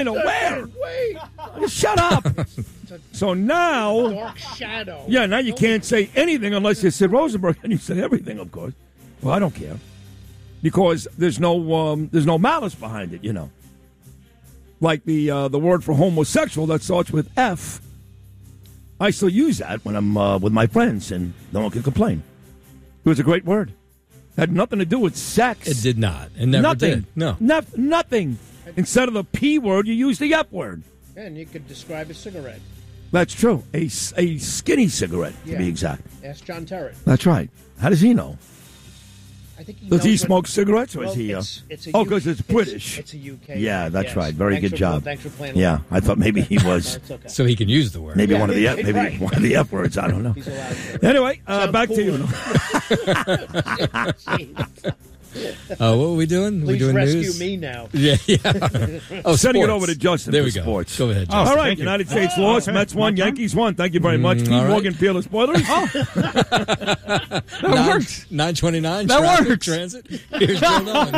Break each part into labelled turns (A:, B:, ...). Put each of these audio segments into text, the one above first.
A: Where?
B: Wait.
A: Shut up. So now...
B: Dark shadow.
A: Yeah, now you can't say anything unless you Sid Rosenberg, and you say everything, of course. Well, I don't care. Because there's no malice behind it, you know. Like the word for homosexual that starts with F. I still use that when I'm with my friends, and no one can complain. It was a great word. Had nothing to do with sex.
C: It did not. It never did. No.
A: Nothing. Instead of the P word, you use the F word.
B: And you could describe a cigarette.
A: That's true. A skinny cigarette, to be exact.
B: Ask John Terrett.
A: That's right. How does he know?
B: I think
A: Does he smoke cigarettes, or is he?
B: It's
A: because it's British.
B: It's a UK.
A: Yeah, that's
B: yes.
A: right. Very good job.
B: Thanks for playing.
A: Yeah, I thought maybe he was.
B: Okay.
C: So he can use the word.
A: Maybe one of the one of the F words. I don't know.
B: He's allowed to.
A: Anyway, back to you.
C: What were we doing?
B: Please
C: doing
B: rescue
C: news?
B: me now.
C: Yeah.
A: Oh, sending it
C: sports.
A: over to Justin.
C: There
A: for
C: we go.
A: Sports.
C: Go ahead.
A: All right,
D: thank you.
A: United States lost. Mets won. Yankees won. Thank you very much. Team
C: all right.
A: Morgan Peerless Spoilers.
D: That works.
C: 929.
D: That works.
C: Transit. Here's Joe Nolan.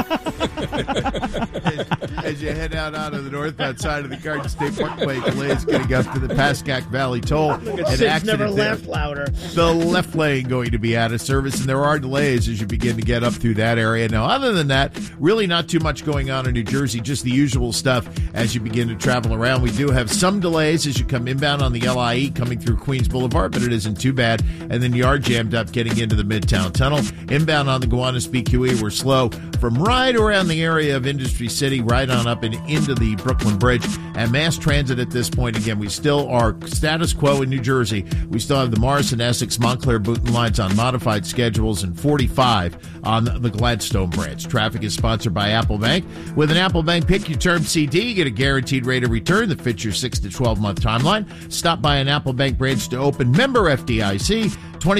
E: As you head out of the northbound side of the Garden State Parkway, delays getting up to the Pascack Valley Toll.
B: Sid's never laughed louder.
E: The left lane going to be out of service, and there are delays as you begin to get up through that area. Now, other than that, really not too much going on in New Jersey, just the usual stuff as you begin to travel around. We do have some delays as you come inbound on the LIE coming through Queens Boulevard, but it isn't too bad. And then you are jammed up getting into the Midtown Tunnel. Inbound on the Gowanus BQE, we're slow from right around the area of Industry City, right on up and into the Brooklyn Bridge. And mass transit at this point, again, we still are status quo in New Jersey. We still have the Morrison, Essex, Montclair, Boonton lines on modified schedules and 45 on the Gladstone branch. Traffic is sponsored by Apple Bank. With an Apple Bank Pick Your Term CD, you get a guaranteed rate of return that fits your 6 to 12-month timeline. Stop by an Apple Bank branch to open. Member FDIC.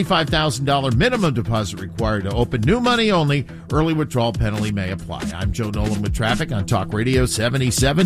E: $25,000 minimum deposit required to open. New money only. Early withdrawal penalty may apply. I'm Joe Nolan with traffic on Talk Radio 77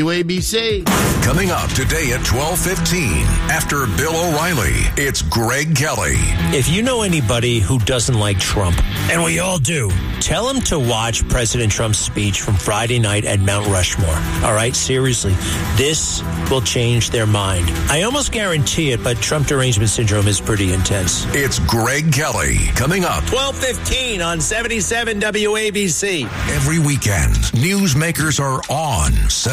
E: WABC.
F: Coming up today at 12:15 after Bill O'Reilly, it's Greg Kelly.
G: If you know anybody who doesn't like Trump, and we all do, tell him to watch President Trump's speech from Friday night at Mount Rushmore. All right, seriously, this will change their mind. I almost guarantee it, but Trump derangement syndrome is pretty intense.
F: It's Greg Kelly. Coming up
G: 12:15 on 77 WABC.
F: every weekend. Newsmakers are on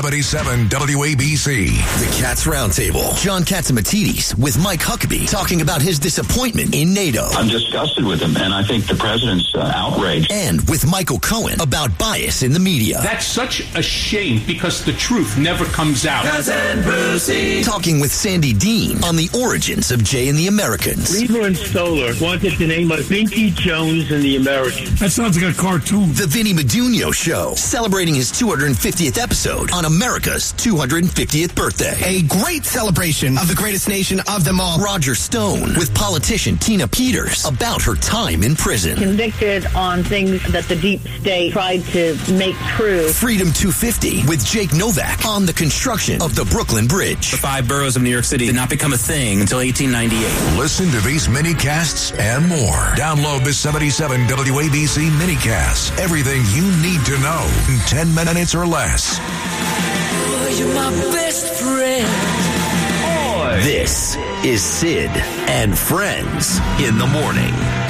F: 77 WABC.
H: The Cats Roundtable. John Catsimatidis with Mike Huckabee talking about his disappointment in NATO.
I: I'm disgusted with him, and I think the president's outraged.
H: And with Michael Cohen about bias in the media.
J: That's such a shame because the truth never comes out.
H: Cousin Brucey. Talking with Sandy Dean on the origins of Jay and the Americans.
K: Cleveland Solar wanted to name us Vinky Jones and the Americans.
D: That sounds like a cartoon.
H: The Vinny Medugno Show, celebrating his 250th episode on America's 250th birthday.
L: A great celebration of the greatest nation of them all.
H: Roger Stone with politician Tina Peters about her time in prison.
M: Convicted on things that the deep state tried to make true.
H: Freedom 250 with Jake Novak on the construction of the Brooklyn Bridge.
N: The 5 boroughs of New York City did not become a thing until 1898.
F: Listen to these mini-casts and more. Download the 77 WABC mini-casts. Everything you need to know in 10 minutes or less.
O: Oh, you're my best friend.
H: This is Sid and Friends in the Morning.